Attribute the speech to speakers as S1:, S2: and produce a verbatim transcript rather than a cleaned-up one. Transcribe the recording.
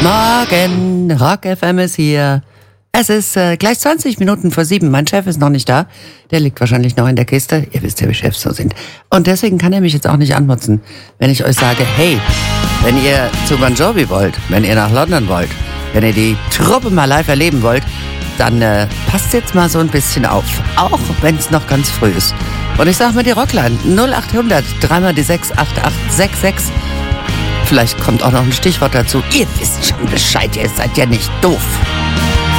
S1: Morgen, Rock F M ist hier. Es ist äh, gleich zwanzig Minuten vor sieben. Mein Chef ist noch nicht da. Der liegt wahrscheinlich noch in der Kiste. Ihr wisst ja, wie Chefs so sind. Und deswegen kann er mich jetzt auch nicht anmotzen, wenn ich euch sage, hey, wenn ihr zu Bon Jovi wollt, wenn ihr nach London wollt, wenn ihr die Truppe mal live erleben wollt, dann äh, passt jetzt mal so ein bisschen auf. Auch wenn es noch ganz früh ist. Und ich sag mal die Rockline null achthundert, dreimal die sechs acht acht sechs sechs. Vielleicht kommt auch noch ein Stichwort dazu. Ihr wisst schon Bescheid, ihr seid ja nicht doof.